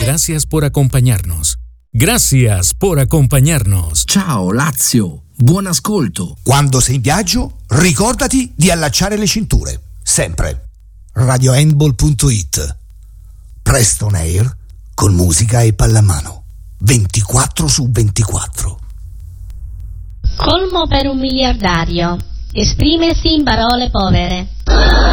Gracias por acompañarnos. Gracias por acompañarnos. Ciao Lazio, buon ascolto. Quando sei in viaggio, ricordati di allacciare le cinture. Sempre. RadioHandball.it. Preston Air con musica e pallamano. 24/24. Colmo per un miliardario. Esprimersi in parole povere.